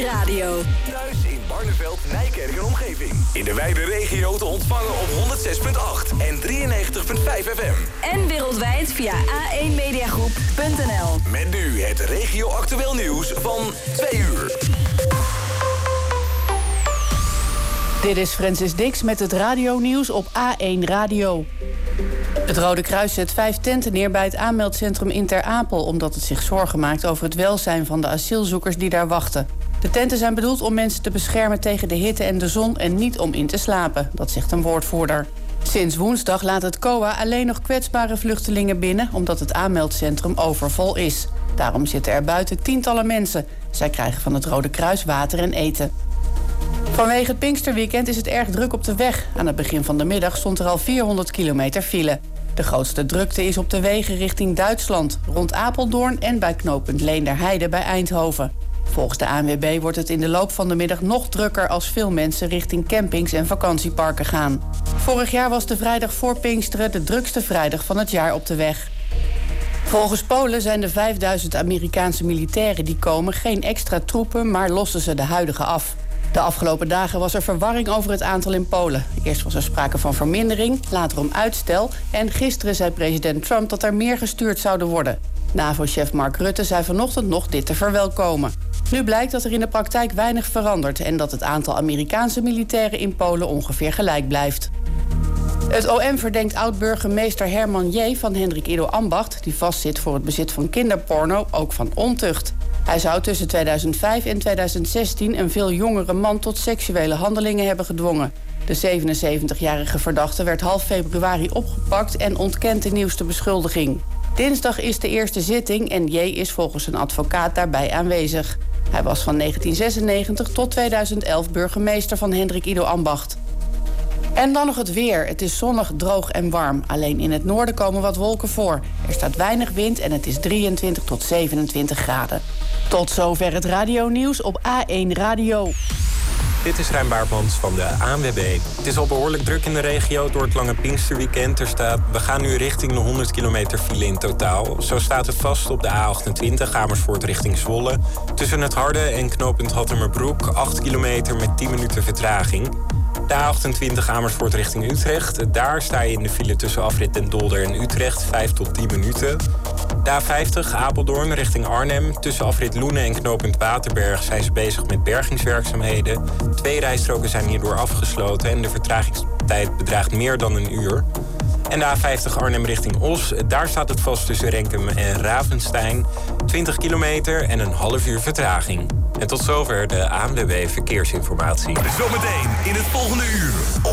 Radio. Thuis in Barneveld, Nijkerk en omgeving. In de wijde regio te ontvangen op 106.8 en 93.5 FM. En wereldwijd via a1mediagroep.nl. Met nu het regio-actueel nieuws van 2 uur. Dit is Francis Dix met het radionieuws op A1 Radio. Het Rode Kruis zet 5 tenten neer bij het aanmeldcentrum in Ter Apel, omdat het zich zorgen maakt over het welzijn van de asielzoekers die daar wachten. De tenten zijn bedoeld om mensen te beschermen tegen de hitte en de zon en niet om in te slapen, dat zegt een woordvoerder. Sinds woensdag laat het COA alleen nog kwetsbare vluchtelingen binnen, omdat het aanmeldcentrum overvol is. Daarom zitten er buiten tientallen mensen. Zij krijgen van het Rode Kruis water en eten. Vanwege het Pinksterweekend is het erg druk op de weg. Aan het begin van de middag stond er al 400 kilometer file. De grootste drukte is op de wegen richting Duitsland, rond Apeldoorn en bij knooppunt Leenderheide bij Eindhoven. Volgens de ANWB wordt het in de loop van de middag nog drukker als veel mensen richting campings en vakantieparken gaan. Vorig jaar was de vrijdag voor Pinksteren de drukste vrijdag van het jaar op de weg. Volgens Polen zijn de 5000 Amerikaanse militairen die komen geen extra troepen, maar lossen ze de huidige af. De afgelopen dagen was er verwarring over het aantal in Polen. Eerst was er sprake van vermindering, later om uitstel en gisteren zei president Trump dat er meer gestuurd zouden worden. NAVO-chef Mark Rutte zei vanochtend nog dit te verwelkomen. Nu blijkt dat er in de praktijk weinig verandert en dat het aantal Amerikaanse militairen in Polen ongeveer gelijk blijft. Het OM verdenkt oud-burgemeester Herman J. van Hendrik Ido Ambacht, die vastzit voor het bezit van kinderporno, ook van ontucht. Hij zou tussen 2005 en 2016 een veel jongere man tot seksuele handelingen hebben gedwongen. De 77-jarige verdachte werd half februari opgepakt en ontkent de nieuwste beschuldiging. Dinsdag is de eerste zitting en J. is volgens een advocaat daarbij aanwezig. Hij was van 1996 tot 2011 burgemeester van Hendrik Ido Ambacht. En dan nog het weer. Het is zonnig, droog en warm. Alleen in het noorden komen wat wolken voor. Er staat weinig wind en het is 23 tot 27 graden. Tot zover het radionieuws op A1 Radio. Dit is Rijn Baartmans van de ANWB. Het is al behoorlijk druk in de regio door het lange Pinksterweekend. We gaan nu richting de 100 kilometer file in totaal. Zo staat het vast op de A28 Amersfoort richting Zwolle. Tussen het Harde en knooppunt Hattemerbroek 8 kilometer met 10 minuten vertraging. De A28 Amersfoort richting Utrecht. Daar sta je in de file tussen afrit Den Dolder en Utrecht 5 tot 10 minuten. De A50 Apeldoorn richting Arnhem. Tussen afrit Loenen en knooppunt Waterberg zijn ze bezig met bergingswerkzaamheden. 2 rijstroken zijn hierdoor afgesloten en de vertragingstijd bedraagt meer dan een uur. En de A50 Arnhem richting Os. Daar staat het vast tussen Renkum en Ravenstein. 20 kilometer en een half uur vertraging. En tot zover de ANWB Verkeersinformatie. Zometeen in het volgende uur.